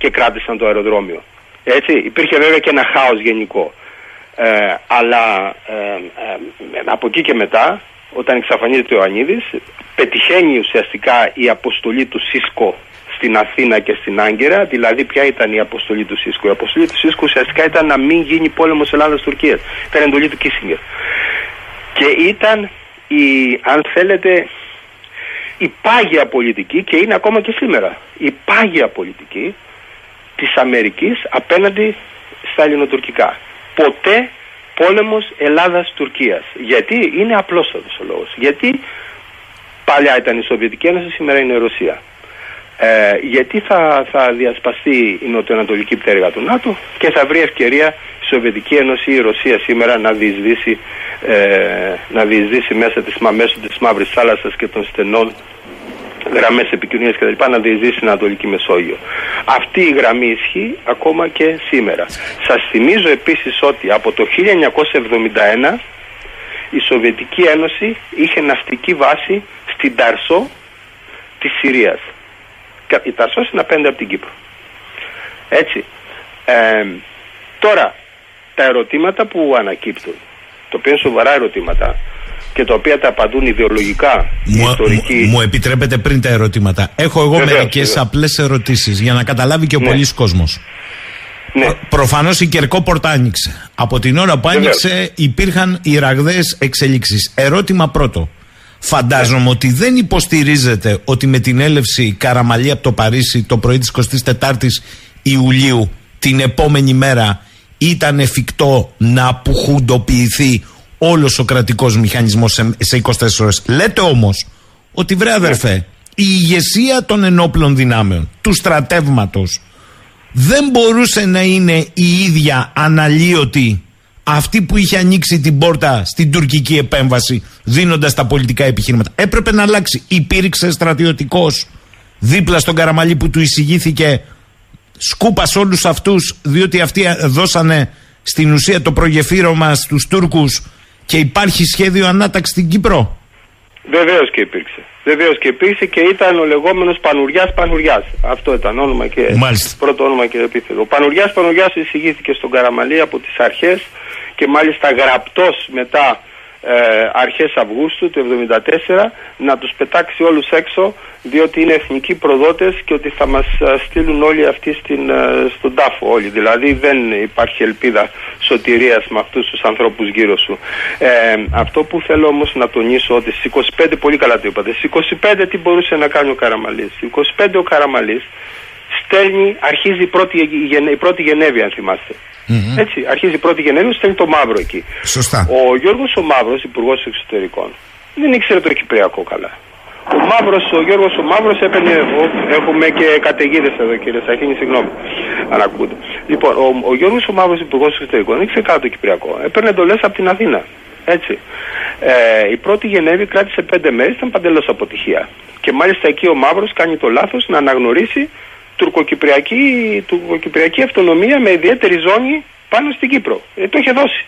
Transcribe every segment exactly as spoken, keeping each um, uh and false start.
και κράτησαν το αεροδρόμιο. Έτσι, υπήρχε βέβαια και ένα χάος γενικό. Ε, αλλά ε, ε, από εκεί και μετά, όταν εξαφανίζεται ο Ιωαννίδης, πετυχαίνει ουσιαστικά η αποστολή του Σίσκο στην Αθήνα και στην Άγκυρα. Δηλαδή, ποια ήταν η αποστολή του Σίσκο? Η αποστολή του Σίσκο ουσιαστικά ήταν να μην γίνει πόλεμος Ελλάδας-Τουρκίας. Ήταν εντολή του Κίσινγκερ. Και ήταν η, αν θέλετε, η πάγια πολιτική, και είναι ακόμα και σήμερα, η πάγια πολιτική της Αμερικής απέναντι στα ελληνοτουρκικά. Ποτέ πόλεμος Ελλάδας-Τουρκίας. Γιατί? Είναι απλόστατος ο λόγος. Γιατί παλιά ήταν η Σοβιετική Ένωση, σήμερα είναι η Ρωσία. Ε, γιατί θα, θα διασπαστεί η νοτιοανατολική πτέρυγα του ΝΑΤΟ και θα βρει ευκαιρία η Σοβιετική Ένωση ή η Ρωσία σήμερα να διεισδύσει, ε, να διεισδύσει μέσα της, μέσω της Μαύρης Θάλασσας και των στενών γραμμές επικοινωνίας κτλ. Να διεισδύσει στην Ανατολική Μεσόγειο. Αυτή η γραμμή ισχύει ακόμα και σήμερα. Σας θυμίζω επίσης ότι από το χίλια εννιακόσια εβδομήντα ένα η Σοβιετική Ένωση είχε ναυτική βάση στην Ταρσό της Συρίας. Η Ταρσός είναι απέναντι από την Κύπρο. Έτσι. Ε, τώρα, τα ερωτήματα που ανακύπτουν, το οποίο είναι σοβαρά ερωτήματα και τα οποία τα απαντούν ιδεολογικά μου, ιστορικοί. Μου, μου επιτρέπετε πριν τα ερωτήματα? Έχω εγώ μερικές απλές ερωτήσεις για να καταλάβει και ο ναι. πολλής κόσμος. Ναι. Προφανώς η Κερκόπορτα άνοιξε. Από την ώρα που άνοιξε Βεβαίως. υπήρχαν οι ραγδαίες εξελίξεις. Ερώτημα πρώτο. Φαντάζομαι ότι δεν υποστηρίζετε ότι με την έλευση Καραμαλή από το Παρίσι το πρωί της εικοστής τέταρτης Ιουλίου την επόμενη μέρα ήταν εφικτό να απουχουντοποιηθεί όλος ο κρατικός μηχανισμός σε, σε είκοσι τέσσερις ώρες. Λέτε όμως ότι βρε αδερφέ, η ηγεσία των ενόπλων δυνάμεων, του στρατεύματος, δεν μπορούσε να είναι η ίδια αναλύωτη αυτή που είχε ανοίξει την πόρτα στην τουρκική επέμβαση δίνοντας τα πολιτικά επιχείρηματα? Έπρεπε να αλλάξει. Υπήρξε στρατιωτικός δίπλα στον Καραμαλή που του εισηγήθηκε σκούπα σε όλους αυτούς, διότι αυτοί δώσανε στην ουσία το προγεφύρωμα στους Τούρκους και υπάρχει σχέδιο ανάταξη στην Κύπρο? Βεβαίως και υπήρξε. Βεβαίως και υπήρξε και ήταν ο λεγόμενος Πανουριάς Πανουριάς. Αυτό ήταν όνομα και μάλιστα. πρώτο όνομα και επίθετο. Ο Πανουριάς Πανουριάς εισηγήθηκε στον Καραμαλή από τις αρχές και μάλιστα γραπτός μετά ε, αρχές Αυγούστου του εβδομήντα τέσσερα να τους πετάξει όλους έξω, διότι είναι εθνικοί προδότες και ότι θα μας στείλουν όλοι αυτοί στην, στον τάφο όλοι. Δηλαδή δεν υπάρχει ελπίδα σωτηρίας με αυτούς τους ανθρώπους γύρω σου. Ε, αυτό που θέλω όμως να τονίσω, ότι στις είκοσι πέντε, πολύ καλά το είπατε, στις είκοσι πέντε τι μπορούσε να κάνει ο Καραμαλής? Στις είκοσι πέντε ο Καραμαλής στέλνει, αρχίζει η πρώτη, η πρώτη Γενέβη, αν θυμάστε. Mm-hmm. Έτσι, αρχίζει η πρώτη Γενέβη, στέλνει το Μαύρο εκεί. Σωστά. Ο Γιώργος ο Μαύρος, υπουργός εξωτερικών, δεν ήξερε το Κυπριακό καλά. Ο Μαύρος, ο Γιώργος ο Μαύρος έπαιρνε, έχουμε και καταιγίδες εδώ κύριε Σαχίνη, συγγνώμη αν ακούτε. Λοιπόν, ο, ο Γιώργος ο Μαύρος, υπουργός εξωτερικών, δεν ήξερε καλά το Κυπριακό. Έπαιρνε εντολές από την Αθήνα. Έτσι. Ε, η πρώτη Γενέβη κράτησε πέντε μέρες, ήταν παντελώς αποτυχία. Και μάλιστα εκεί ο Μαύρος κάνει το λάθος να αναγνωρίσει τουρκοκυπριακή, τουρκοκυπριακή αυτονομία με ιδιαίτερη ζώνη πάνω στην Κύπρο. Ε, το είχε δώσει.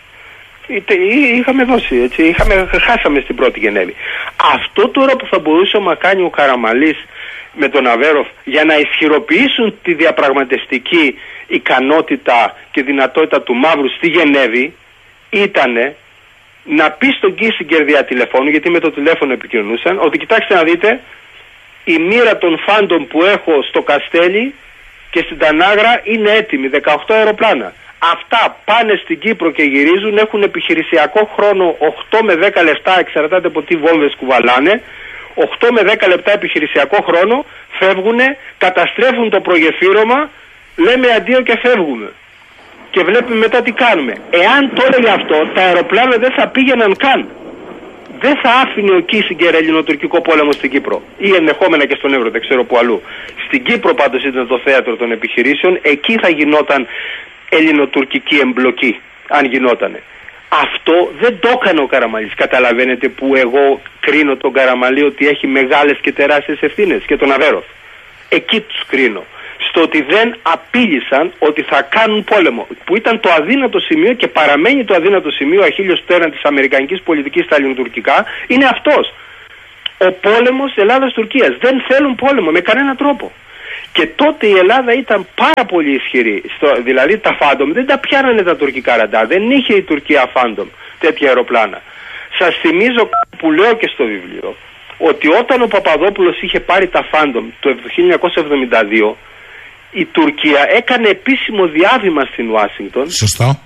Είχαμε δώσει, έτσι, είχαμε, χάσαμε στην πρώτη Γενέβη. Αυτό τώρα που θα μπορούσε να κάνει ο Καραμαλής με τον Αβέροφ για να ισχυροποιήσουν τη διαπραγματευτική ικανότητα και δυνατότητα του Μαύρου στη Γενέβη ήτανε να πει στον Κίσιγκερ δια τηλεφώνου, γιατί με το τηλέφωνο επικοινωνούσαν, ότι κοιτάξτε να δείτε, η μοίρα των φάντων που έχω στο Καστέλι και στην Τανάγρα είναι έτοιμη, δεκαοκτώ αεροπλάνα. Αυτά πάνε στην Κύπρο και γυρίζουν, έχουν επιχειρησιακό χρόνο οκτώ με δέκα λεπτά, εξαρτάται από τι βόμβες κουβαλάνε, οκτώ με δέκα λεπτά επιχειρησιακό χρόνο, φεύγουνε, καταστρέφουν το προγεφύρωμα, λέμε αντίο και φεύγουμε. Και βλέπουμε μετά τι κάνουμε. Εάν το έλεγε αυτό, τα αεροπλάνα δεν θα πήγαιναν καν. Δεν θα άφηνε ο Κίσιγκερ ελληνοτουρκικό πόλεμο στην Κύπρο. Ή ενδεχόμενα και στον Εύρο, δεν ξέρω που αλλού. Στην Κύπρο πάντως ήταν το θέατρο των επιχειρήσεων, εκεί θα γινόταν ελληνοτουρκική εμπλοκή, αν γινότανε. Αυτό δεν το έκανε ο Καραμαλής. Καταλαβαίνετε που εγώ κρίνω τον Καραμαλή ότι έχει μεγάλες και τεράστιες ευθύνες, και τον Αβέροφ. Εκεί τους κρίνω. Στο ότι δεν απείλησαν ότι θα κάνουν πόλεμο. Που ήταν το αδύνατο σημείο και παραμένει το αδύνατο σημείο, αχίλιος πτέρνα της αμερικανικής πολιτικής στα ελληνοτουρκικά, είναι αυτός. Ο πόλεμος Ελλάδας-Τουρκίας. Δεν θέλουν πόλεμο με κανένα τρόπο. Και τότε η Ελλάδα ήταν πάρα πολύ ισχυρή. Στο, δηλαδή τα Phantom δεν τα πιάνανε τα τουρκικά ραντάρ. Δεν είχε η Τουρκία Phantom τέτοια αεροπλάνα. Σας θυμίζω που λέω και στο βιβλίο, ότι όταν ο Παπαδόπουλος είχε πάρει τα Phantom το χίλια εννιακόσια εβδομήντα δύο, η Τουρκία έκανε επίσημο διάβημα στην Ουάσιγκτον. Σωστό.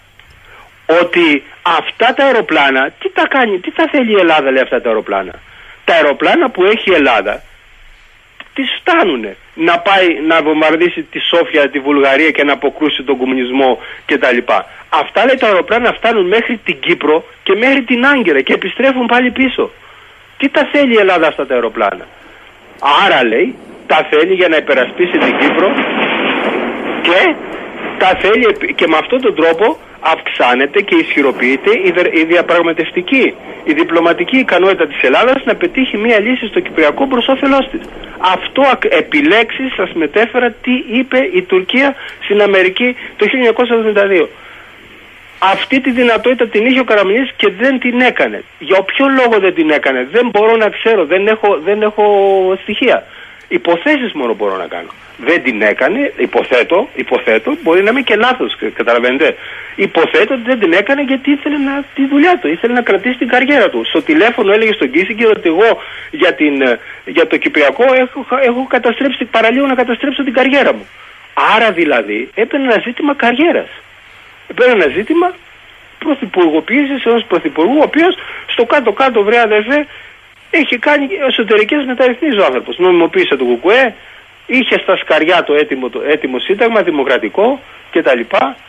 Ότι αυτά τα αεροπλάνα, τι τα κάνει, τι τα θέλει η Ελλάδα, λέει, αυτά τα αεροπλάνα. Τα αεροπλάνα που έχει η Ελλάδα τις φτάνουνε να πάει να βομβαρδίσει τη Σόφια, τη Βουλγαρία και να αποκρούσει τον κομμουνισμό κτλ. Αυτά, λέει, τα αεροπλάνα φτάνουν μέχρι την Κύπρο και μέχρι την Άγκυρα και επιστρέφουν πάλι πίσω. Τι τα θέλει η Ελλάδα αυτά τα αεροπλάνα? Άρα, λέει, τα θέλει για να υπερασπίσει την Κύπρο και τα θέλει, και με αυτόν τον τρόπο αυξάνεται και ισχυροποιείται η διαπραγματευτική, η διπλωματική ικανότητα της Ελλάδας να πετύχει μια λύση στο Κυπριακό προς όφελός της. Αυτό επιλέξεις σας μετέφερα τι είπε η Τουρκία στην Αμερική το χίλια εννιακόσια εβδομήντα δύο. Αυτή τη δυνατότητα την είχε ο Καραμανλής και δεν την έκανε. Για ποιο λόγο δεν την έκανε? Δεν μπορώ να ξέρω, δεν έχω, δεν έχω στοιχεία. Υποθέσεις μόνο μπορώ να κάνω. Δεν την έκανε, υποθέτω, υποθέτω, μπορεί να είμαι και λάθος, καταλαβαίνετε. Υποθέτω ότι δεν την έκανε γιατί ήθελε να, τη δουλειά του, ήθελε να κρατήσει την καριέρα του. Στο τηλέφωνο έλεγε στον Κίσιγκερ ότι εγώ για, την, για το Κυπριακό έχω, έχω καταστρέψει, παραλίγο να καταστρέψω την καριέρα μου. Άρα δηλαδή έπαιρνε ένα ζήτημα καριέρας. Έπαιρνε ένα ζήτημα πρωθυπουργοποίησης ενός πρωθυπουργού, ο οποίος στο κάτω-κάτω, βρε αδερφέ, έχει κάνει εσωτερικές μεταρρυθμίσεις ο άνθρωπος. Νομιμοποίησε το ΚΚΕ, είχε στα σκαριά το έτοιμο, το έτοιμο σύνταγμα, δημοκρατικό κτλ.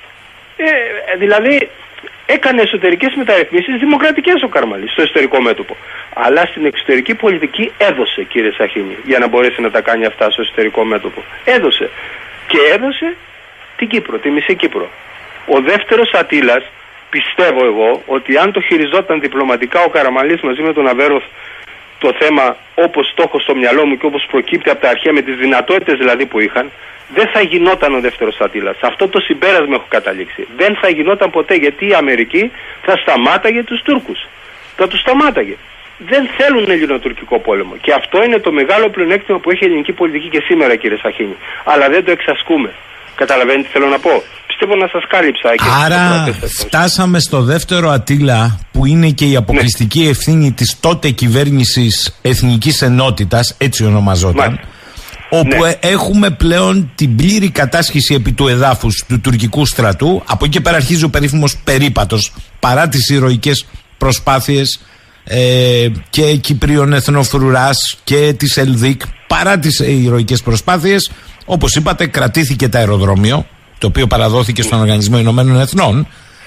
Ε, δηλαδή έκανε εσωτερικές μεταρρυθμίσεις δημοκρατικές ο Καραμανλής στο εσωτερικό μέτωπο. Αλλά στην εξωτερική πολιτική έδωσε, κύριε Σαχίνη, για να μπορέσει να τα κάνει αυτά στο εσωτερικό μέτωπο. Έδωσε. Και έδωσε την Κύπρο, τη μισή Κύπρο. Ο δεύτερος Ατήλας, πιστεύω εγώ, ότι αν το χειριζόταν διπλωματικά ο Καραμανλής μαζί με τον Αβέροφ το θέμα όπως το έχω στο μυαλό μου και όπως προκύπτει από τα αρχαία, με τις δυνατότητες δηλαδή που είχαν, δεν θα γινόταν ο δεύτερος Ατήλας. Αυτό το συμπέρασμα έχω καταλήξει. Δεν θα γινόταν ποτέ, γιατί η Αμερική θα σταμάταγε τους Τούρκους. Θα τους σταμάταγε. Δεν θέλουν ελληνοτουρκικό πόλεμο. Και αυτό είναι το μεγάλο πλεονέκτημα που έχει η ελληνική πολιτική και σήμερα, κύριε Σαχίνη. Αλλά δεν το εξασκούμε. Καταλαβαίνετε τι θέλω να πω? Πιστεύω να σας κάλυψα. Και άρα φτάσαμε στο δεύτερο Ατήλα, που είναι και η αποκλειστική ναι. ευθύνη της τότε κυβέρνησης Εθνικής Ενότητας, έτσι ονομαζόταν, ναι. όπου ναι. έχουμε πλέον την πλήρη κατάσχεση επί του εδάφους του τουρκικού στρατού. Από εκεί και πέρα αρχίζει ο περίφημος περίπατος, παρά τις ηρωικές προσπάθειες ε, και Κυπρίων Εθνοφρουράς και της Ελδίκ, παρά τις ηρωικές προσπάθειες, όπως είπατε, κρατήθηκε το αεροδρόμιο, το οποίο παραδόθηκε στον Οργανισμό Ηνωμένων Εθνών,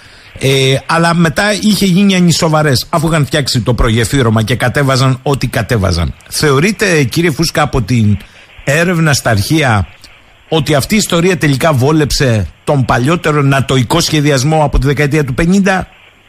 ε, αλλά μετά είχε γίνει ανισοβαρές, αφού είχαν φτιάξει το προγεφύρωμα και κατέβαζαν ό,τι κατέβαζαν. Θεωρείτε, κύριε Φούσκα, από την έρευνα στα αρχεία, ότι αυτή η ιστορία τελικά βόλεψε τον παλιότερο νατοϊκό σχεδιασμό από τη δεκαετία του πενήντα?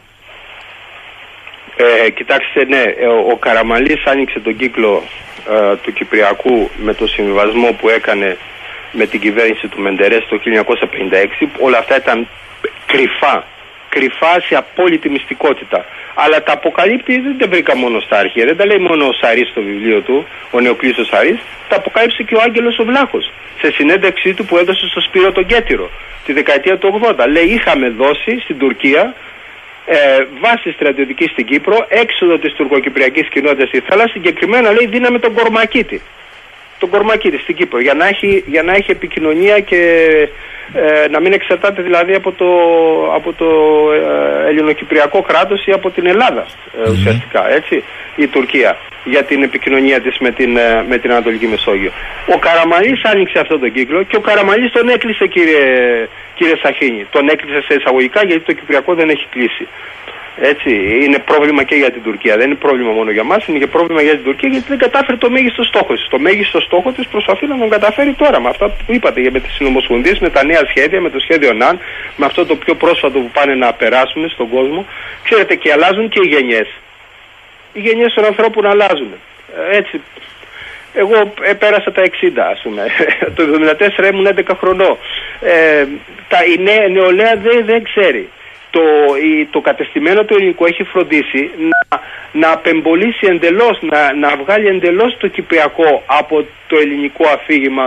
Ε, κοιτάξτε, ναι, ο, ο Καραμανλής άνοιξε τον κύκλο ε, του Κυπριακού με το συμβιβασμό που έκανε με την κυβέρνηση του Μεντερές το χίλια εννιακόσια πενήντα έξι. Όλα αυτά ήταν κρυφά, κρυφά σε απόλυτη μυστικότητα. Αλλά τα αποκαλύπτει, δεν τα βρήκα μόνο στα αρχεία, δεν τα λέει μόνο ο Σαρής στο βιβλίο του, ο Νεοκλής ο Σαρής, τα αποκάλυψε και ο Άγγελος ο Βλάχος σε συνέντευξή του που έδωσε στο Σπύρο τον Κέτυρο τη δεκαετία του ογδόντα. Λέει, είχαμε δώσει στην Τουρκία ε, βάση στρατιωτική στην Κύπρο, έξοδο της τουρκοκυπριακής κοινότητας στη θάλασσα, συγκεκριμένα λέει δίναμε τον Κορμακίτη. Τον Κορμακίτη στην Κύπρο για να έχει, για να έχει επικοινωνία και ε, να μην εξαρτάται δηλαδή από το, από το ε, ελληνοκυπριακό κράτος ή από την Ελλάδα ε, ουσιαστικά, έτσι, η Τουρκία, για την επικοινωνία της με την, ε, με την Ανατολική Μεσόγειο. Ο Καραμανλής άνοιξε αυτόν τον κύκλο και ο Καραμανλής τον έκλεισε, κύριε, κύριε Σαχίνη. Τον έκλεισε σε εισαγωγικά, γιατί το Κυπριακό δεν έχει κλείσει. Έτσι, είναι πρόβλημα και για την Τουρκία. Δεν είναι πρόβλημα μόνο για μας, είναι και πρόβλημα για την Τουρκία, γιατί δεν κατάφερε το μέγιστο στόχο της. Το μέγιστο στόχο της προσπαθεί να τον καταφέρει τώρα με αυτά που είπατε, με τις συνομοσπονδίες, με τα νέα σχέδια, με το σχέδιο ΝΑΝ, με αυτό το πιο πρόσφατο που πάνε να περάσουν στον κόσμο. Ξέρετε, και αλλάζουν και οι γενιές. Οι γενιές των ανθρώπων αλλάζουν. Έτσι. Εγώ πέρασα τα εξήντα, ας πούμε. Το εβδομήντα τέσσερα ήμουν έντεκα χρονών. Ε, τα, η νέα, νεολαία δεν, δεν ξέρει. Το, η, το κατεστημένο του ελληνικού έχει φροντίσει να, να απεμπολίσει εντελώς, να, να βγάλει εντελώς το κυπριακό από το ελληνικό αφήγημα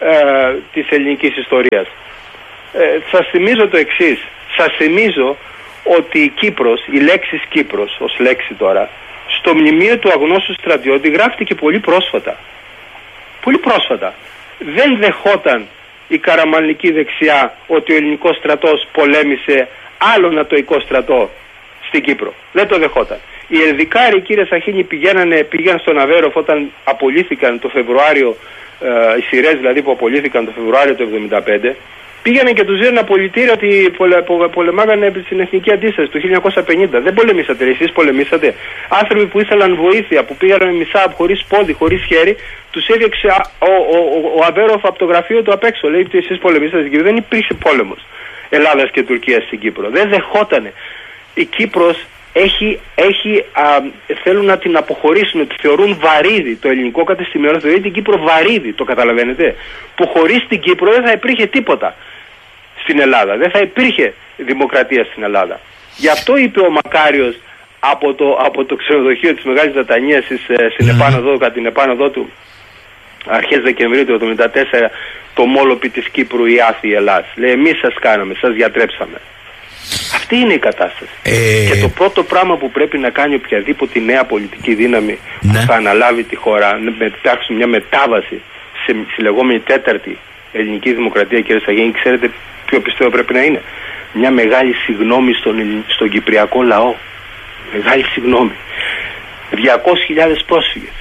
ε, της ελληνικής ιστορίας. Ε, σας θυμίζω το εξής. Σας θυμίζω ότι η Κύπρος, η λέξη Κύπρος ως λέξη τώρα, στο μνημείο του αγνώστου στρατιώτη γράφτηκε πολύ πρόσφατα. Πολύ πρόσφατα. Δεν δεχόταν η καραμανλική δεξιά ότι ο ελληνικός στρατός πολέμησε άλλον ατοικό στρατό στην Κύπρο. Δεν το δεχόταν. Οι Ελδικάροι, κύριε Σαχίνη, πηγαίνανε, πήγαν στον Αβέροφ όταν απολύθηκαν το Φεβρουάριο, ε, οι σειρές δηλαδή που απολύθηκαν το Φεβρουάριο του εβδομήντα πέντε, πήγανε και τους δίνουν απολυτήρια ότι πολε, πολε, πολεμάγανε στην εθνική αντίσταση του χίλια εννιακόσια πενήντα. Δεν πολεμήσατε, εσείς πολεμήσατε. Άνθρωποι που ήθελαν βοήθεια, που πήγαν με μισά, χωρίς πόδι, χωρίς χέρι, τους έδιωξε ο, ο, ο, ο Αβέροφ από το γραφείο του απ' έξω. Λέει ότι εσείς πολεμήσατε στην Κύπρο. Δεν υπήρξε πόλεμος Ελλάδας και Τουρκίας στην Κύπρο. Δεν δεχότανε. Η Κύπρος έχει, έχει α, θέλουν να την αποχωρήσουν, τη θεωρούν βαρύδι. Το ελληνικό κατεστημένο θεωρεί την Κύπρο βαρύδι, το καταλαβαίνετε. Που χωρίς την Κύπρο δεν θα υπήρχε τίποτα στην Ελλάδα. Δεν θα υπήρχε δημοκρατία στην Ελλάδα. Γι' αυτό είπε ο Μακάριος από το, από το ξενοδοχείο της Μεγάλης Δατανίας στην mm. επάνωδο, κατά την επάνωδό του αρχές Δεκεμβρίου του εβδομήντα τέσσερα, το μόλοπι της Κύπρου η άθη Ελλάς. Λέει, εμείς σας κάναμε, σας διατρέψαμε. Αυτή είναι η κατάσταση. Ε... Και το πρώτο πράγμα που πρέπει να κάνει οποιαδήποτε νέα πολιτική δύναμη ναι. που θα αναλάβει τη χώρα, να υπάρξει μια μετάβαση σε, στη λεγόμενη τέταρτη ελληνική δημοκρατία, κύριε Σαγίνη, ξέρετε ποιο πιστεύω πρέπει να είναι? Μια μεγάλη συγγνώμη στον, στον κυπριακό λαό. Μεγάλη συγγνώμη. διακόσιες χιλιάδες πρόσφυγες.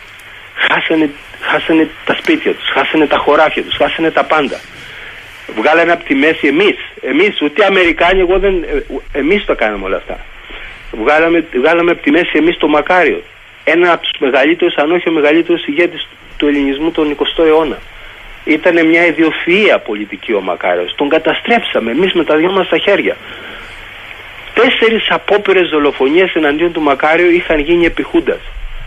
Χάσανε, χάσανε τα σπίτια τους, χάσανε τα χωράφια τους, χάσανε τα πάντα. Βγάλανε από τη μέση εμείς, εμείς, ούτε Αμερικάνοι, εγώ δεν, εμείς το κάναμε όλα αυτά. Βγάλαμε, βγάλαμε από τη μέση εμείς το Μακάριο. Ένα από τους μεγαλύτερους, αν όχι ο μεγαλύτερος ηγέτης του ελληνισμού τον εικοστό αιώνα. Ήτανε μια ιδιοφυΐα πολιτική ο Μακάριος. Τον καταστρέψαμε εμείς με τα δυο μας τα χέρια. Τέσσερις απόπειρες δολοφονίες εναντίον του Μακάριου είχαν γίνει επί Χούντας.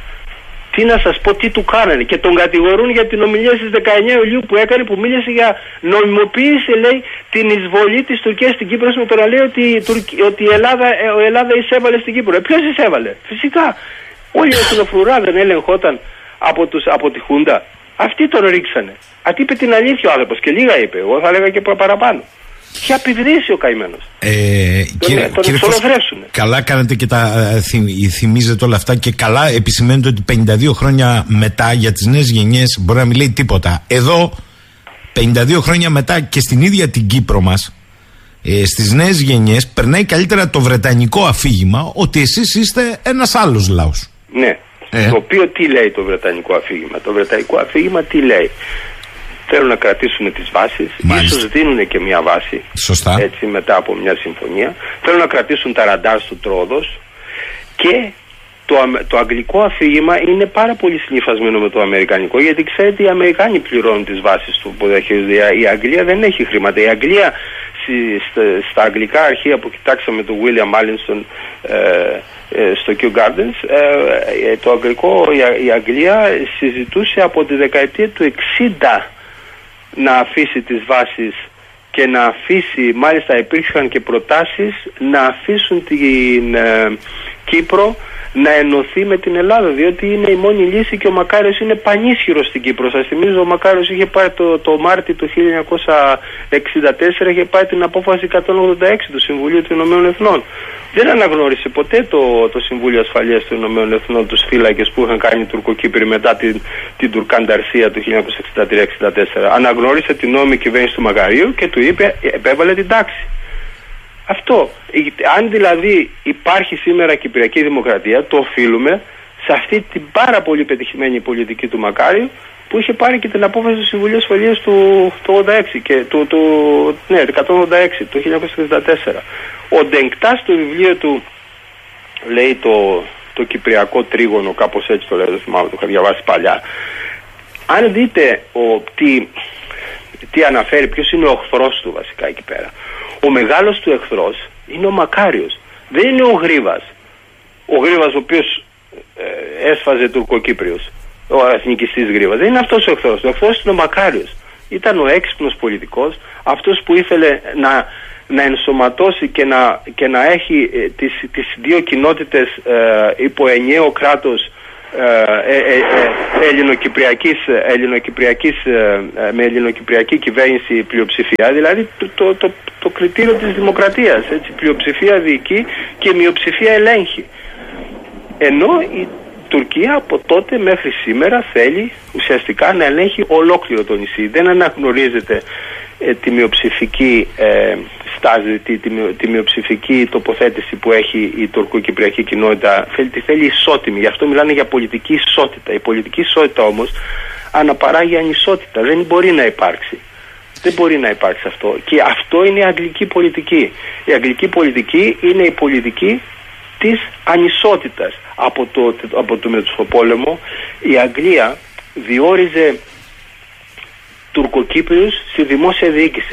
Τι να σας πω, τι του κάνανε. Και τον κατηγορούν για την ομιλία στις δεκαεννέα Ιουλίου που έκανε, που μίλησε για νομιμοποίηση, λέει, την εισβολή της Τουρκίας στην Κύπρο, με το να λέει ότι, ότι η Ελλάδα, η Ελλάδα εισέβαλε στην Κύπρο. Ε, ποιος εισέβαλε? Φυσικά. Όλη η εθνοφρουρά δεν έλεγχόταν από, τους, από τη Χούντα. Αυτοί τον ρίξανε. Αυτή είπε την αλήθεια ο άνθρωπος και λίγα είπε. Εγώ θα έλεγα και παραπάνω. Είχε απειδρήσει ο καημένος. Ε, τον κύριε, τον κύριε εξολοθρεύσουνε. Καλά κάνετε και τα θυμ, θυμίζετε όλα αυτά και καλά επισημαίνετε ότι πενήντα δύο χρόνια μετά για τις νέες γενιές μπορεί να μην λέει τίποτα. Εδώ πενήντα δύο χρόνια μετά και στην ίδια την Κύπρο μας, ε, στις νέες γενιές περνάει καλύτερα το βρετανικό αφήγημα ότι εσείς είστε ένας άλλος λαός. Ναι. Ε. Το οποίο τι λέει το βρετανικό αφήγημα? Το βρετανικό αφήγημα τι λέει? Θέλουν να κρατήσουν τις βάσεις, μάλιστα. Ίσως δίνουν και μια βάση. Σωστά. Έτσι, μετά από μια συμφωνία. Θέλουν να κρατήσουν τα ραντάρ του Τρόδος. Και το, το αγγλικό αφήγημα είναι πάρα πολύ συνυφασμένο με το αμερικανικό, γιατί ξέρετε οι Αμερικάνοι πληρώνουν τις βάσεις του που διαχειρίζονται. Η Αγγλία δεν έχει χρήματα. Η Αγγλία στα, στα αγγλικά αρχεία που κοιτάξαμε του William Allinson ε, ε, στο Kew Gardens, ε, το αγγλικό, η, η Αγγλία συζητούσε από τη δεκαετία του εξήντα να αφήσει τις βάσεις και να αφήσει, μάλιστα υπήρχαν και προτάσεις να αφήσουν την ε, Κύπρο να ενωθεί με την Ελλάδα, διότι είναι η μόνη λύση και ο Μακάριος είναι πανίσχυρος στην Κύπρο. Σας θυμίζω, ο Μακάριος είχε πάρει το, το Μάρτι του χίλια εννιακόσια εξήντα τέσσερα, είχε πάρει την απόφαση εκατόν ογδόντα έξι του Συμβουλίου των Ηνωμένων Εθνών. Δεν αναγνώρισε ποτέ το, το Συμβούλιο Ασφαλείας των Ηνωμένων Εθνών τους φύλακες που είχαν κάνει οι Τουρκοκύπροι μετά την, την Τουρκανταρσία του χίλια εννιακόσια εξήντα τρία εξήντα τέσσερα. Αναγνώρισε την νόμιμη κυβέρνηση του Μακαρίου και του είπε, επέβαλε την τάξη. Αυτό. Αν δηλαδή υπάρχει σήμερα Κυπριακή Δημοκρατία, το οφείλουμε σε αυτή την πάρα πολύ πετυχημένη πολιτική του Μακάριου, που είχε πάρει και την απόφαση του Συμβουλίου Ασφαλείας του, του ογδόντα έξι και του, του, ναι, εκατόν ογδόντα έξι, το χίλια εννιακόσια εξήντα τέσσερα. Ο Ντενκτάς στο βιβλίο του λέει το, το Κυπριακό Τρίγωνο, κάπως έτσι το λέει, δεν θυμάμαι, το είχα διαβάσει παλιά. Αν δείτε ο, τι, τι αναφέρει, ποιος είναι ο εχθρός του βασικά εκεί πέρα. Ο μεγάλος του εχθρός είναι ο Μακάριος. Δεν είναι ο Γρίβας. Ο Γρίβας ο οποίος ε, έσφαζε Τουρκοκύπριος. Ο εθνικιστής Γρίβας. Δεν είναι αυτός ο εχθρός. Ο εχθρός είναι ο Μακάριος. Ήταν ο έξυπνος πολιτικός, αυτός που ήθελε να, να ενσωματώσει και να, και να έχει ε, τις, τις δύο κοινότητες ε, υπό ενιαίο κράτος ε, ε, ε, ελληνοκυπριακής, ελληνοκυπριακής, ε, με ελληνοκυπριακή κυβέρνηση πλειοψηφία, δηλαδή το, το, το, το κριτήριο της δημοκρατίας, έτσι, πλειοψηφία διοικεί και μειοψηφία ελέγχει. Ενώ η Τουρκία από τότε μέχρι σήμερα θέλει ουσιαστικά να ελέγχει ολόκληρο το νησί. Δεν αναγνωρίζεται ε, τη μειοψηφική ε, στάση, τη, τη, τη μειοψηφική τοποθέτηση που έχει η τουρκοκυπριακή κοινότητα. Θέλει, τη θέλει ισότιμη. Γι' αυτό μιλάνε για πολιτική ισότητα. Η πολιτική ισότητα όμως αναπαράγει ανισότητα. Δεν μπορεί να υπάρξει. Δεν μπορεί να υπάρξει αυτό. Και αυτό είναι η αγγλική πολιτική. Η αγγλική πολιτική είναι η πολιτική της ανισότητας. Από το, από το Μεσοπόλεμο η Αγγλία διόριζε Τουρκοκύπριους στη δημόσια διοίκηση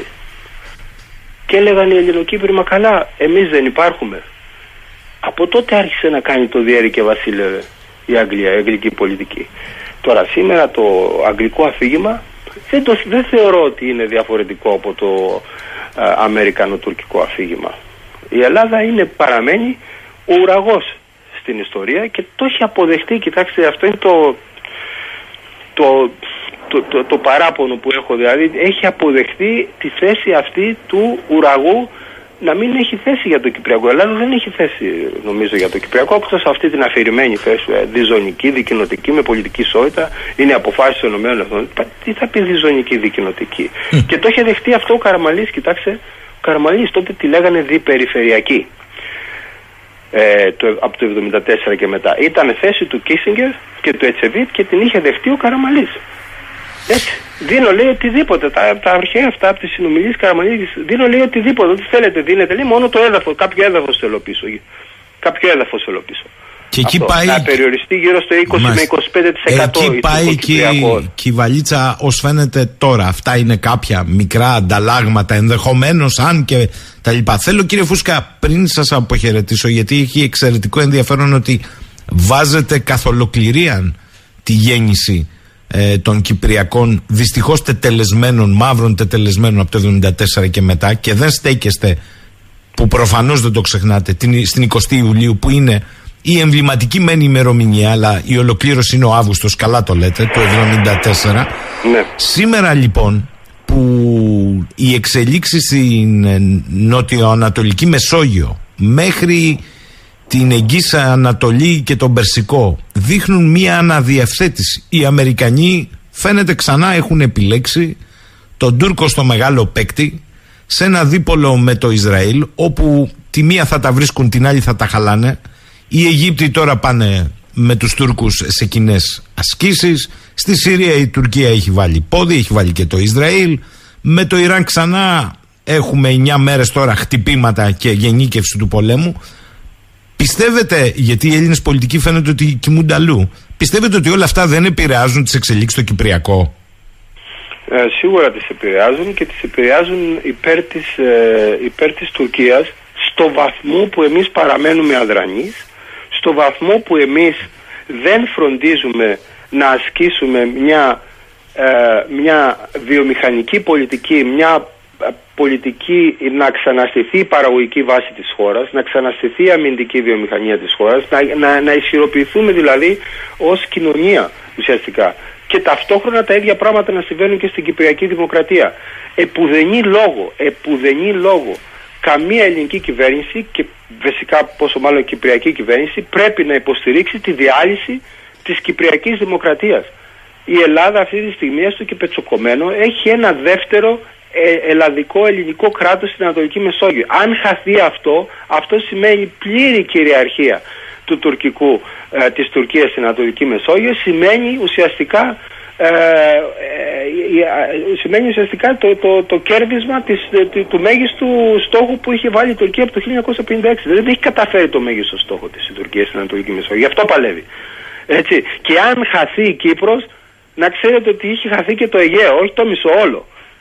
και έλεγαν οι Ελληνοκύπροι, μα καλά, εμείς δεν υπάρχουμε. Από τότε άρχισε να κάνει το διέρη και βασίλευε η Αγγλία, η αγγλική πολιτική. Τώρα σήμερα το αγγλικό αφήγημα δεν, το, δεν θεωρώ ότι είναι διαφορετικό από το α, αμερικανο-τουρκικό αφήγημα. Η Ελλάδα είναι, παραμένει ο ουραγός στην ιστορία και το έχει αποδεχτεί. Κοιτάξτε, αυτό είναι το, το, το, το, το παράπονο που έχω, δηλαδή έχει αποδεχτεί τη θέση αυτή του ουραγού να μην έχει θέση για το Κυπριακό. Η Ελλάδα δεν έχει θέση, νομίζω, για το Κυπριακό, όπως αυτή την αφηρημένη θέση, ε, διζωνική, δικοινοτική, με πολιτική ισότητα, είναι αποφάσεις των ΗΠΑ. Τι θα πει διζωνική, δικοινοτική? Mm. Και το είχε δεχτεί αυτό ο Καραμανλής. Κοιτάξτε, ο Καραμανλής τότε τη λέγανε διπεριφερειακή. Ε, το, από το εβδομήντα τέσσερα και μετά. Ήταν θέση του Κίσιγκερ και του Ετσεβίτ και την είχε δεχτεί ο Καραμανλής. Έτσι. Δίνω, λέει, οτιδήποτε. Τα, τα αρχαία αυτά από τις συνομιλίες Καραμανλής, δίνω, λέει, οτιδήποτε. Ό,τι θέλετε δίνετε. Λέει, μόνο το έδαφος. Κάποιο έδαφος θέλω πίσω. Κάποιο έδαφος θέλω πίσω. Και εκεί αυτό, πάει... να περιοριστεί γύρω στο είκοσι με είκοσι πέντε τοις εκατό. Εκεί πάει και, και η βαλίτσα ως φαίνεται τώρα. Αυτά είναι κάποια μικρά ανταλλάγματα, ενδεχομένως, αν και τα λοιπά. Θέλω, κύριε Φούσκα, πριν σας αποχαιρετήσω, γιατί έχει εξαιρετικό ενδιαφέρον ότι βάζετε καθ' ολοκληρία τη γέννηση ε, των Κυπριακών, δυστυχώς τετελεσμένων, μαύρων τετελεσμένων από το εβδομήντα τέσσερα και μετά, και δεν στέκεστε, που προφανώς δεν το ξεχνάτε, την, στην εικοστή Ιουλίου, που είναι η εμβληματική μεν ημερομηνία, αλλά η ολοκλήρωση είναι ο Αύγουστος, καλά το λέτε, το εβδομήντα τέσσερα. Ναι. Σήμερα λοιπόν που οι εξελίξεις στην νότιο-ανατολική Μεσόγειο μέχρι την Εγγύης Ανατολή και τον Περσικό δείχνουν μία αναδιευθέτηση. Οι Αμερικανοί φαίνεται ξανά έχουν επιλέξει τον Τούρκο στο μεγάλο παίκτη σε ένα δίπολο με το Ισραήλ, όπου τη μία θα τα βρίσκουν, την άλλη θα τα χαλάνε. Οι Αιγύπτιοι τώρα πάνε με τους Τούρκους σε κοινές ασκήσεις. Στη Συρία η Τουρκία έχει βάλει πόδι, έχει βάλει και το Ισραήλ. Με το Ιράν ξανά έχουμε εννιά μέρες τώρα χτυπήματα και γενίκευση του πολέμου. Πιστεύετε, γιατί οι Έλληνες πολιτικοί φαίνεται ότι κοιμούνται αλλού, πιστεύετε ότι όλα αυτά δεν επηρεάζουν τις εξελίξεις στο Κυπριακό? Ε, σίγουρα τις επηρεάζουν και τις επηρεάζουν υπέρ της, ε, υπέρ της Τουρκίας, στο βαθμό που εμείς παραμένουμε αδρανείς, στο βαθμό που εμείς δεν φροντίζουμε να ασκήσουμε μια, ε, μια βιομηχανική πολιτική, μια πολιτική να ξαναστηθεί η παραγωγική βάση της χώρας, να ξαναστηθεί η αμυντική βιομηχανία της χώρας, να, να, να ισχυροποιηθούμε δηλαδή ως κοινωνία ουσιαστικά. Και ταυτόχρονα τα ίδια πράγματα να συμβαίνουν και στην Κυπριακή Δημοκρατία. Επουδενή λόγο, επουδενή λόγο, καμία ελληνική κυβέρνηση και φυσικά πόσο μάλλον Κυπριακή κυβέρνηση πρέπει να υποστηρίξει τη διάλυση της Κυπριακής Δημοκρατίας. Η Ελλάδα αυτή τη στιγμή, έστω και πετσοκομμένο, έχει ένα δεύτερο ε, ελλαδικό ελληνικό κράτος στην Ανατολική Μεσόγειο. Αν χαθεί αυτό, αυτό σημαίνει πλήρη κυριαρχία του τουρκικού, ε, της Τουρκίας στην Ανατολική Μεσόγειο, σημαίνει ουσιαστικά Ε, ε, ε, σημαίνει ουσιαστικά το, το, το κέρδισμα της, του, του μέγιστου στόχου που είχε βάλει η Τουρκία από το χίλια εννιακόσια πενήντα έξι. Δηλαδή δεν έχει καταφέρει το μέγιστο στόχο της η Τουρκία στην Ανατολική Μεσόγειο. Γι' αυτό παλεύει. Έτσι. Και αν χαθεί η Κύπρος, να ξέρετε ότι είχε χαθεί και το Αιγαίο, όχι το μισό όλο.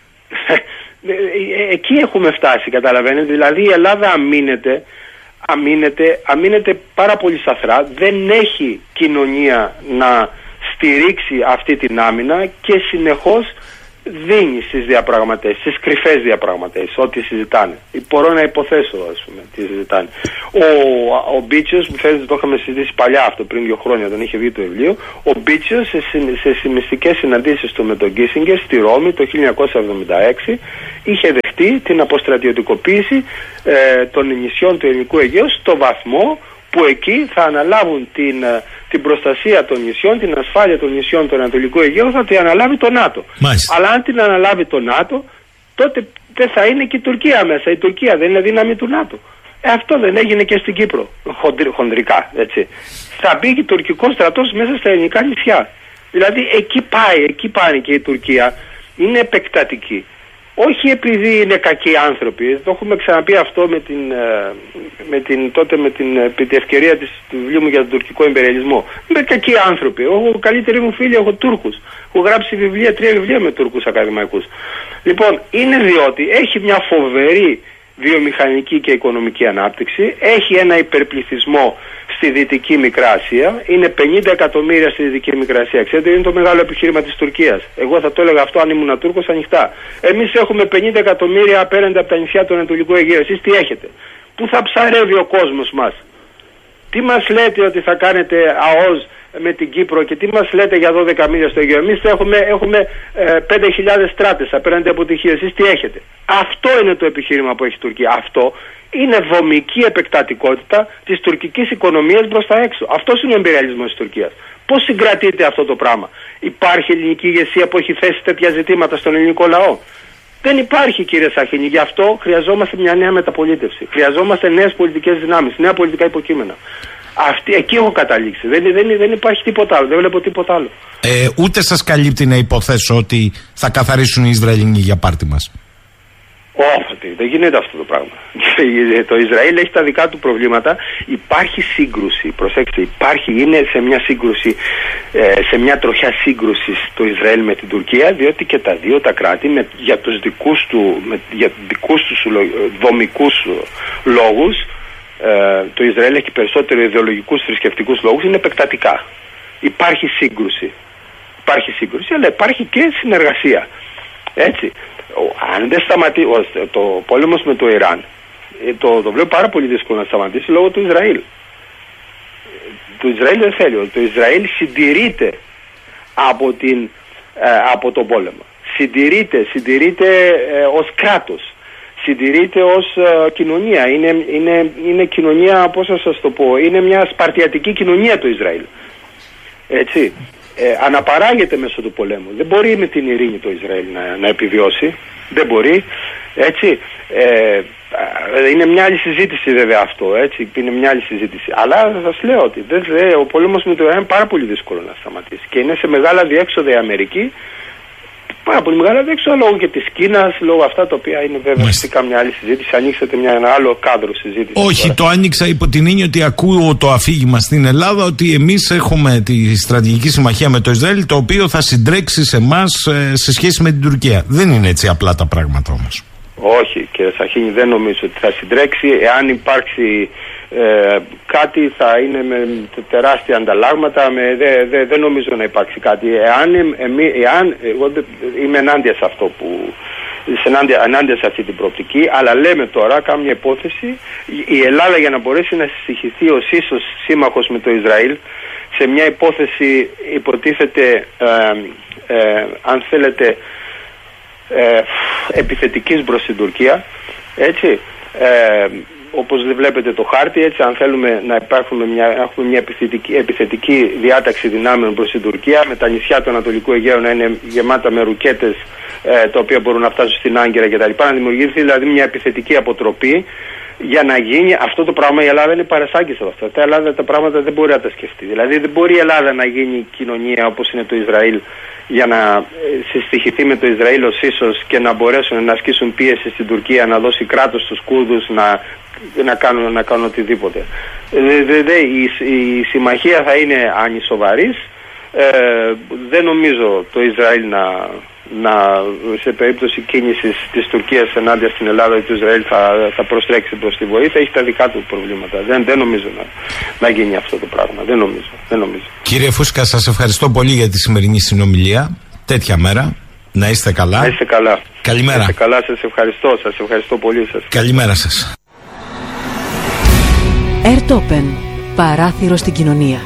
Εκεί έχουμε φτάσει, καταλαβαίνετε. Δηλαδή η Ελλάδα αμήνεται, αμήνεται, αμήνεται πάρα πολύ σαθρά. Δεν έχει κοινωνία να στηρίξει αυτή την άμυνα και συνεχώς δίνει στις διαπραγματεύσεις, στις κρυφές διαπραγματεύσεις, ό,τι συζητάνε. Μπορώ να υποθέσω, ας πούμε, τι συζητάνε. Ο, ο Μπίτσιος, που φαίνεται το είχαμε συζητήσει παλιά αυτό, πριν δύο χρόνια, όταν είχε βγει το βιβλίο, ο Μπίτσιος σε, σε σημιστικές συναντήσεις του με τον Κίσινγκερ στη Ρώμη το χίλια εννιακόσια εβδομήντα έξι είχε δεχτεί την αποστρατιωτικοποίηση ε, των νησιών του ελληνικού Αιγαίου στο βαθμό που εκεί θα αναλάβουν την, την προστασία των νησιών, την ασφάλεια των νησιών του Ανατολικού Αιγαίου, θα την αναλάβει το ΝΑΤΟ. Μάλιστα. Αλλά αν την αναλάβει το ΝΑΤΟ, τότε δεν θα είναι και η Τουρκία μέσα. Η Τουρκία δεν είναι δύναμη του ΝΑΤΟ. Ε, αυτό δεν έγινε και στην Κύπρο, χοντρι, χοντρικά, έτσι. Θα μπει και τουρκικός στρατός μέσα στα ελληνικά νησιά. Δηλαδή εκεί πάει, εκεί πάνε και η Τουρκία. Είναι επεκτατική. Όχι επειδή είναι κακοί άνθρωποι, το έχουμε ξαναπεί αυτό με την, με την, τότε με την, με την ευκαιρία της, του βιβλίου μου για τον τουρκικό εμπεριαλισμό. Είναι κακοί άνθρωποι. Εγώ, καλύτεροι μου φίλοι, έχω Τούρκους. Έχω γράψει βιβλία, τρία βιβλία με Τούρκους ακαδημαϊκούς. Λοιπόν, είναι διότι έχει μια φοβερή βιομηχανική και οικονομική ανάπτυξη, έχει ένα υπερπληθυσμό στη Δυτική Μικρά Ασία, είναι πενήντα εκατομμύρια στη Δυτική Μικρά Ασία. Ξέρετε, είναι το μεγάλο επιχείρημα της Τουρκίας. Εγώ θα το έλεγα αυτό αν ήμουν Τούρκος ανοιχτά. Εμείς έχουμε πενήντα εκατομμύρια απέναντι από τα νησιά του Ανατολικού Αιγαίου. Εσείς τι έχετε? Πού θα ψαρεύει ο κόσμος μας? Τι μας λέτε ότι θα κάνετε ΑΟΣ με την Κύπρο και τι μας λέτε για δώδεκα μίλια στο Αιγαίο? Εμείς έχουμε, έχουμε ε, πέντε χιλιάδες στράτες απέναντι από τη Χίο. Εσείς τι έχετε? Αυτό είναι το επιχείρημα που έχει η Τουρκία. Αυτό είναι δομική επεκτατικότητα της τουρκικής οικονομίας προς τα έξω. Αυτός είναι ο εμπειριαλισμός της Τουρκίας. Πώς συγκρατείται αυτό το πράγμα? Υπάρχει ελληνική ηγεσία που έχει θέσει τέτοια ζητήματα στον ελληνικό λαό? Δεν υπάρχει, κύριε Σαχίνη. Γι' αυτό χρειαζόμαστε μια νέα μεταπολίτευση. Χρειαζόμαστε νέες πολιτικές δυνάμεις, νέα πολιτικά υποκείμενα. Αυτή, εκεί έχω καταλήξει. Δεν, δεν, δεν υπάρχει τίποτα άλλο. Δεν βλέπω τίποτα άλλο. Ε, ούτε σας καλύπτει να υποθέσω ότι θα καθαρίσουν οι Ισραηλινοί για πάρτι μας? Όχι, δεν γίνεται αυτό το πράγμα. Το Ισραήλ έχει τα δικά του προβλήματα. Υπάρχει σύγκρουση. Προσέξτε, υπάρχει, είναι σε μια σύγκρουση, σε μια τροχιά σύγκρουση το Ισραήλ με την Τουρκία, διότι και τα δύο τα κράτη με, για τους δικούς του, με, για δικούς τους δομικούς λόγους, ε, το Ισραήλ έχει περισσότερο ιδεολογικούς θρησκευτικούς λόγους, είναι επεκτατικά. Υπάρχει σύγκρουση. Υπάρχει σύγκρουση, αλλά υπάρχει και συνεργασία. Έτσι. Αν δεν σταματήσει το πόλεμος με το Ιράν, το, το βλέπω πάρα πολύ δύσκολο να σταματήσει λόγω του Ισραήλ. Το Ισραήλ δεν θέλει. Το Ισραήλ συντηρείται από, την, ε, από τον πόλεμο. Συντηρείται, συντηρείται ε, ως κράτος. Συντηρείται ως ε, κοινωνία. Είναι, είναι, είναι κοινωνία, πώς θα σας το πω, είναι μια σπαρτιατική κοινωνία το Ισραήλ. Έτσι. Ε, αναπαράγεται μέσω του πολέμου. Δεν μπορεί με την ειρήνη το Ισραήλ να, να επιβιώσει. Δεν μπορεί. Έτσι. Ε, είναι μια άλλη συζήτηση βέβαια αυτό. Έτσι. Είναι μια άλλη συζήτηση. Αλλά θα σας λέω ότι δεν, ο πόλεμος με το Ιράν είναι πάρα πολύ δύσκολο να σταματήσει. Και είναι σε μεγάλα διέξοδα η Αμερική. Πάρα πολύ μεγάλα διέξοδα λόγω και της Κίνας, λόγω αυτά τα οποία είναι βέβαια φυσικά μια άλλη συζήτηση. Ανοίξατε μια, ένα άλλο κάδρο συζήτηση. Όχι, τώρα. Το άνοιξα υπό την έννοια ότι ακούω το αφήγημα στην Ελλάδα ότι εμείς έχουμε τη στρατηγική συμμαχία με το Ισραήλ, το οποίο θα συντρέξει σε εμάς σε σχέση με την Τουρκία. Δεν είναι έτσι απλά τα πράγματα όμως. Όχι, κύριε Σαχίνη, δεν νομίζω ότι θα συντρέξει. Εάν υπάρξει ε, κάτι, θα είναι με τεράστια ανταλλάγματα. Δεν δε, δε νομίζω να υπάρξει κάτι. Εάν, εμεί, εάν εγώ δε, είμαι ενάντια σε αυτό που. Ενάντια, ενάντια σε αυτή την προοπτική, αλλά λέμε τώρα, κάμια υπόθεση, η Ελλάδα για να μπορέσει να συσυχηθεί ως ίσως σύμμαχος με το Ισραήλ, σε μια υπόθεση υποτίθεται, ε, ε, αν θέλετε, Ε, επιθετικής προς την Τουρκία, έτσι, ε, όπως βλέπετε το χάρτη, έτσι, αν θέλουμε να υπάρχουμε μια, έχουμε μια επιθετική, επιθετική διάταξη δυνάμεων προς την Τουρκία, με τα νησιά του Ανατολικού Αιγαίου να είναι γεμάτα με ρουκέτες, ε, τα οποία μπορούν να φτάσουν στην Άγκυρα κτλ. Να δημιουργηθεί δηλαδή μια επιθετική αποτροπή για να γίνει αυτό το πράγμα. Η Ελλάδα είναι παρασάγκης από αυτά. Η Ελλάδα τα πράγματα δεν μπορεί να τα σκεφτεί. Δηλαδή δεν μπορεί η Ελλάδα να γίνει κοινωνία όπως είναι το Ισραήλ, για να συστοιχηθεί με το Ισραήλ ως ίσως και να μπορέσουν να ασκήσουν πίεση στην Τουρκία, να δώσει κράτος στους Κούρδους, να, να, κάνουν, να κάνουν οτιδήποτε. Δε, δε, δε, η, η συμμαχία θα είναι ανισοβαρής. Ε, δεν νομίζω το Ισραήλ να, να σε περίπτωση κίνησης της Τουρκίας ενάντια στην Ελλάδα ή του Ισραήλ θα, θα προστρέξει προς τη βοήθεια. Έχει τα δικά του προβλήματα. Δεν, δεν νομίζω να, να γίνει αυτό το πράγμα. Δεν νομίζω, δεν νομίζω. Κύριε Φούσκα, σας ευχαριστώ πολύ για τη σημερινή συνομιλία. Τέτοια μέρα. Να είστε καλά. Να είστε καλά. Καλημέρα. Να είστε καλά, σας ευχαριστώ, σας ευχαριστώ πολύ σας. Καλημέρα σας. Airtopen, παράθυρο στην κοινωνία.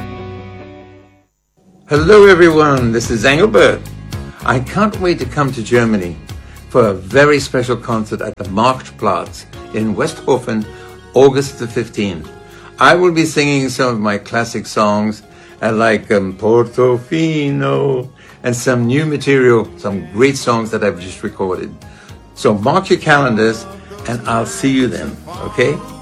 Hello everyone, this is Engelbert. I can't wait to come to Germany for a very special concert at the Marktplatz in Westhofen, August the fifteenth. I will be singing some of my classic songs uh, like um, Portofino and some new material, some great songs that I've just recorded. So mark your calendars and I'll see you then, okay?